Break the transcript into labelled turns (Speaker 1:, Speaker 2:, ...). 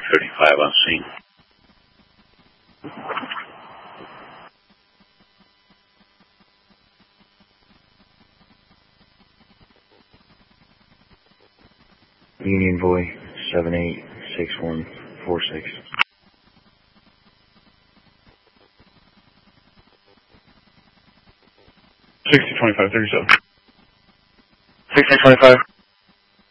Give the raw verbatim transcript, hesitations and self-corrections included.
Speaker 1: thirty-five on scene.
Speaker 2: Union Boy, seven eight six one four six.
Speaker 3: sixty twenty-five thirty-seven.
Speaker 2: sixty twenty-five.